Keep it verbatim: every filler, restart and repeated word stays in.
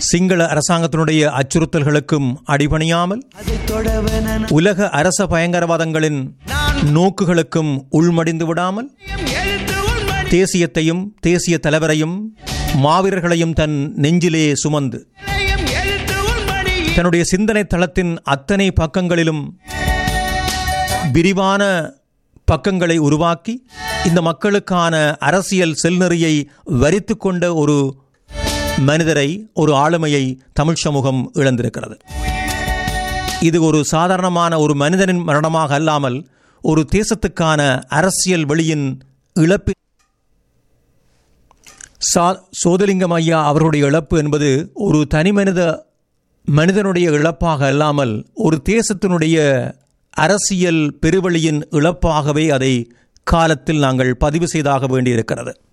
சிங்கள அரசாங்கத்தினுடைய அச்சுறுத்தல்களுக்கும் அடிபணியாமல் உலக அரச பயங்கரவாதங்களின் நோக்குகளுக்கும் உள்மடிந்து விடாமல் தேசியத்தையும் தேசிய தலைவரையும் மாவீரர்களையும் தன் நெஞ்சிலே சுமந்து தன்னுடைய சிந்தனை தளத்தின் அத்தனை பக்கங்களிலும் விரிவான பக்கங்களை உருவாக்கி இந்த மக்களுக்கான அரசியல் செல்நெறியை வரித்து கொண்ட ஒரு மனிதரை, ஒரு ஆளுமையை தமிழ் சமூகம் இழந்திருக்கிறது. இது ஒரு சாதாரணமான ஒரு மனிதனின் மரணமாக அல்லாமல் ஒரு தேசத்துக்கான அரசியல் வெளியின் இழப்பு. சா சோதலிங்கம் ஐயா அவர்களுடைய இழப்பு என்பது ஒரு தனி மனித மனிதனுடைய இழப்பாக அல்லாமல் ஒரு தேசத்தினுடைய அரசியல் பெருவழியின் இழப்பாகவே அதை காலத்தில் நாங்கள் பதிவு செய்தாக வேண்டியிருக்கிறது.